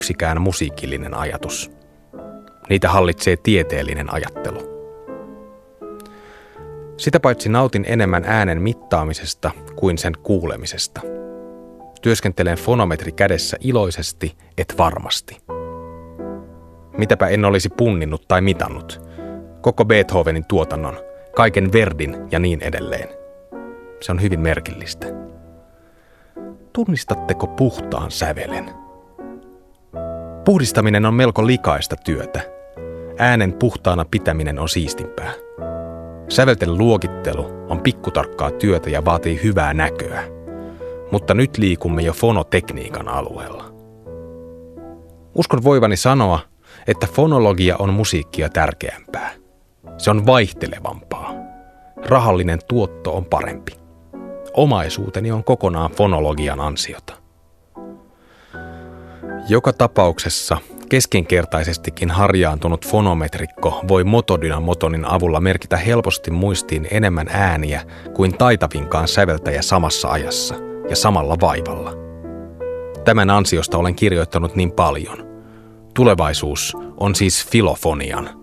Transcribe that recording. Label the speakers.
Speaker 1: yksikään musiikillinen ajatus. Niitä hallitsee tieteellinen ajattelu. Sitä paitsi nautin enemmän äänen mittaamisesta kuin sen kuulemisesta. Työskentelen fonometri kädessä iloisesti, et varmasti. Mitäpä en olisi punninnut tai mitannut. Koko Beethovenin tuotannon, kaiken Verdin ja niin edelleen. Se on hyvin merkillistä. Tunnistatteko puhtaan sävelen? Puhdistaminen on melko likaista työtä. Äänen puhtaana pitäminen on siistimpää. Sävelten luokittelu on pikkutarkkaa työtä ja vaatii hyvää näköä. Mutta nyt liikumme jo fonotekniikan alueella. Uskon voivani sanoa, että fonologia on musiikkia tärkeämpää. Se on vaihtelevampaa. Rahallinen tuotto on parempi. Omaisuuteni on kokonaan fonologian ansiota. Joka tapauksessa keskinkertaisestikin harjaantunut fonometrikko voi motodynamotonin avulla merkitä helposti muistiin enemmän ääniä kuin taitavinkaan säveltäjä samassa ajassa ja samalla vaivalla. Tämän ansiosta olen kirjoittanut niin paljon. Tulevaisuus on siis filofonian.